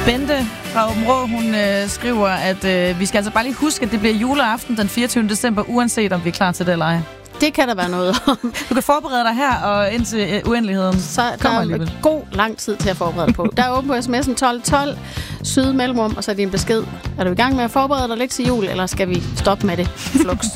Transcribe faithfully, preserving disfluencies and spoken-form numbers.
Bente fra Åben Rå, hun øh, skriver, at øh, vi skal altså bare lige huske, at det bliver juleaften den fireogtyvende december, uanset om vi er klar til det eller ej. Det kan der være noget om. Du kan forberede dig her og indtil øh, uendeligheden. Så der er alligevel god lang tid til at forberede dig på. Der er åben på sms'en tolv tolv, syd mellemrum, og så er din besked. Er du i gang med at forberede dig lidt til jul, eller skal vi stoppe med det? Flux.